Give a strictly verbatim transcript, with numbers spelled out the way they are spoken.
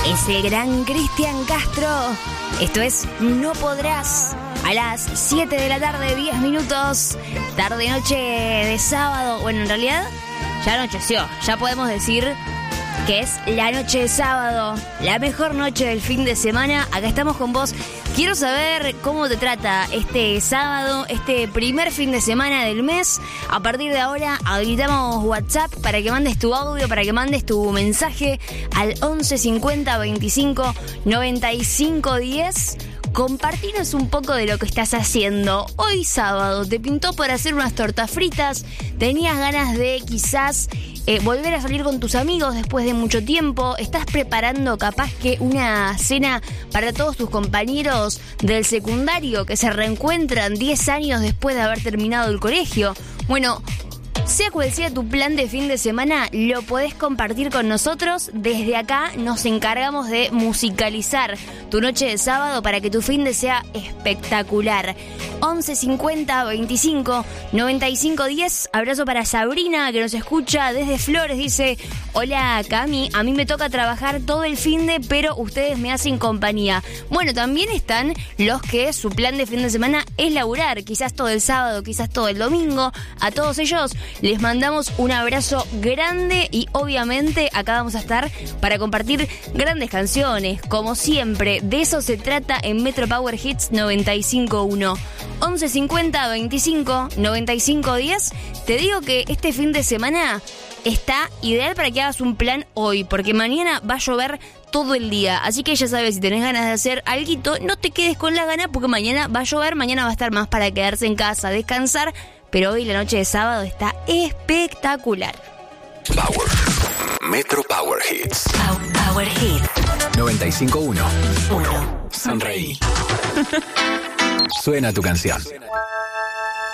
Es el gran Cristian Castro. Esto es No Podrás. A las siete de la tarde, diez minutos. Tarde-noche de sábado. Bueno, en realidad ya anocheció. Ya podemos decir que es la noche de sábado. La mejor noche del fin de semana. Acá estamos con vos. Quiero saber cómo te trata este sábado, este primer fin de semana del mes. A partir de ahora habilitamos WhatsApp para que mandes tu audio, para que mandes tu mensaje al once cincuenta veinticinco noventa y cinco diez. Compartinos un poco de lo que estás haciendo. Hoy sábado te pintó por hacer unas tortas fritas. Tenías ganas de quizás eh, volver a salir con tus amigos después de mucho tiempo. Estás preparando capaz que una cena para todos tus compañeros del secundario que se reencuentran diez años después de haber terminado el colegio. Bueno, sea cual sea tu plan de fin de semana, lo podés compartir con nosotros. Desde acá nos encargamos de musicalizar tu noche de sábado para que tu fin de sea espectacular. once cincuenta veinticinco noventa y cinco diez. Abrazo para Sabrina, que nos escucha desde Flores. Dice: hola Cami, a mí me toca trabajar todo el fin de, pero ustedes me hacen compañía. Bueno, también están los que su plan de fin de semana es laburar, quizás todo el sábado, quizás todo el domingo. A todos ellos les mandamos un abrazo grande y obviamente acá vamos a estar para compartir grandes canciones, como siempre. De eso se trata en Metro Power Hits noventa y cinco punto uno. once cincuenta veinticinco noventa y cinco diez. Te digo que este fin de semana está ideal para que hagas un plan hoy, porque mañana va a llover todo el día. Así que ya sabes, si tenés ganas de hacer alguito, no te quedes con la gana, porque mañana va a llover, mañana va a estar más para quedarse en casa, descansar. Pero hoy la noche de sábado está espectacular. Power. Metro Power Hits. Power, Power Hits. noventa y cinco punto uno. Uno. Sonreí. Suena tu canción.